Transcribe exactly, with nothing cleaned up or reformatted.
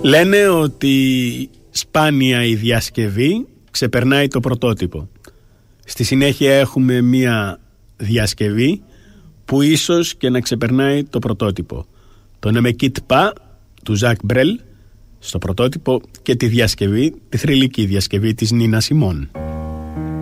Λένε ότι σπάνια η διασκευή ξεπερνάει το πρωτότυπο. Στη συνέχεια έχουμε μία διασκευή που ίσως και να ξεπερνάει το πρωτότυπο. Το «Ne me quitte pas» του Ζακ Μπρέλ στο πρωτότυπο και τη διασκευή, τη θρυλική διασκευή της Νίνα Σιμών.